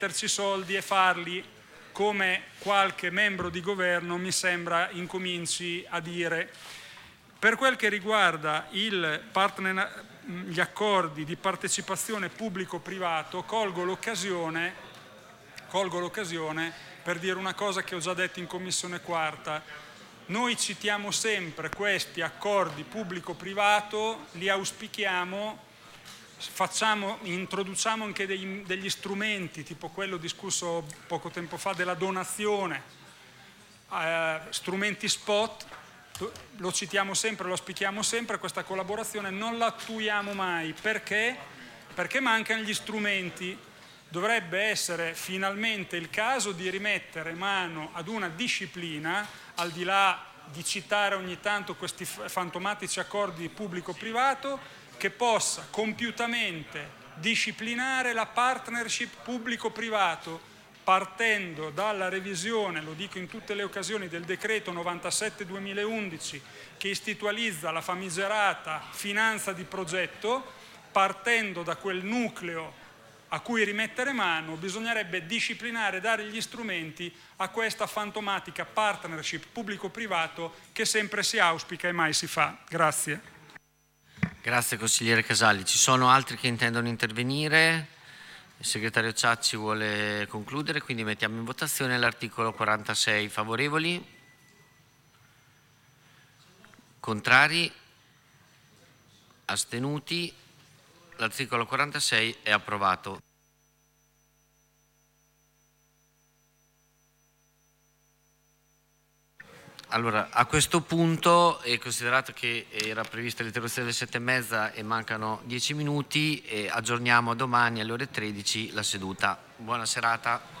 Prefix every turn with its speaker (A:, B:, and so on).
A: metterci soldi e farli come qualche membro di governo mi sembra incominci a dire. Per quel che riguarda gli accordi di partecipazione pubblico-privato, colgo l'occasione per dire una cosa che ho già detto in Commissione Quarta. Noi citiamo sempre questi accordi pubblico-privato, li auspichiamo, introduciamo anche degli strumenti, tipo quello discusso poco tempo fa della donazione, strumenti spot, lo citiamo sempre, lo auspichiamo sempre, questa collaborazione non la attuiamo mai. Perché? Perché mancano gli strumenti. Dovrebbe essere finalmente il caso di rimettere mano ad una disciplina, al di là di citare ogni tanto questi fantomatici accordi pubblico-privato, che possa compiutamente disciplinare la partnership pubblico-privato, partendo dalla revisione, lo dico in tutte le occasioni, del decreto 97/2011 che istitualizza la famigerata finanza di progetto, partendo da quel nucleo a cui rimettere mano, bisognerebbe disciplinare, dare gli strumenti a questa fantomatica partnership pubblico-privato che sempre si auspica e mai si fa. Grazie.
B: Grazie consigliere Casali. Ci sono altri che intendono intervenire? Il segretario Ciacci vuole concludere, quindi mettiamo in votazione l'articolo 46. Favorevoli? Contrari? Astenuti? L'articolo 46 è approvato. Allora, a questo punto, considerato che era prevista l'interruzione alle 7:30 e mancano 10 minuti, aggiorniamo a domani alle ore 13 la seduta. Buona serata.